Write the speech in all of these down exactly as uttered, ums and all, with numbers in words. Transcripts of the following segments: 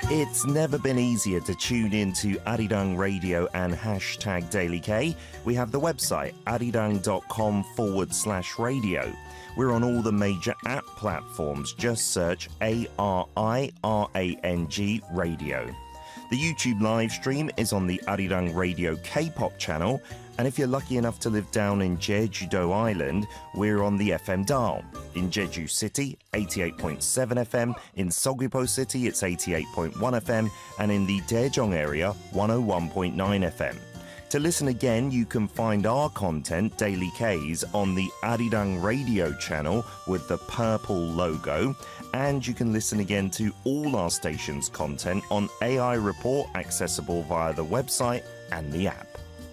It's never been easier to tune into Arirang Radio and hashtag Daily K. We have the website arirang.com forward slash radio. We're on all the major app platforms. Just search A R I R A N G Radio. The YouTube live stream is on the Arirang Radio K-pop channel. And if you're lucky enough to live down in Jeju-do Island, we're on the F M dial. In Jeju City, eighty-eight point seven F M. In Seogwipo City, it's eighty-eight point one F M. And in the Daejeong area, one oh one point nine F M. To listen again, you can find our content, Daily K's, on the Arirang Radio channel with the purple logo. And you can listen again to all our station's content on A I Report, accessible via the website and the app.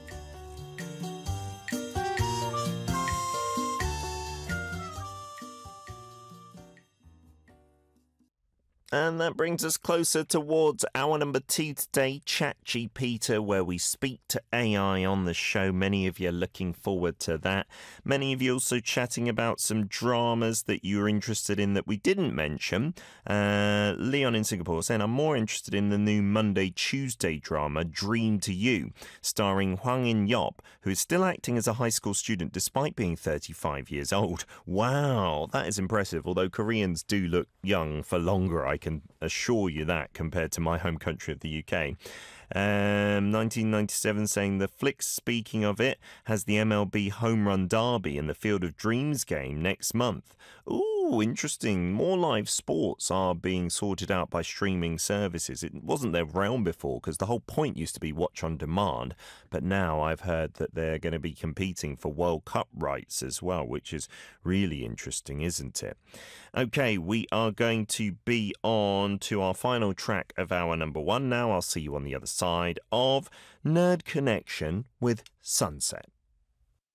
And that brings us closer towards hour number two today, ChatGPT, where we speak to A I on the show. Many of you are looking forward to that. Many of you also chatting about some dramas that you're interested in that we didn't mention. Uh, Leon in Singapore saying, I'm more interested in the new Monday, Tuesday drama, Dream to You, starring Hwang In-yeop, who is still acting as a high school student despite being thirty-five years old. Wow, that is impressive, although Koreans do look young for longer, I can assure you that, compared to my home country of the U K. Um, nineteen ninety-seven saying the flick, speaking of it, has the M L B Home Run Derby in the Field of Dreams game next month. Ooh, interesting. More live sports are being sorted out by streaming services. It wasn't their realm before because the whole point used to be watch on demand. But now I've heard that they're going to be competing for World Cup rights as well, which is really interesting, isn't it? Okay, we are going to be on to our final track of hour number one now. I'll see you on the other side of Nerd Connection with Sunset.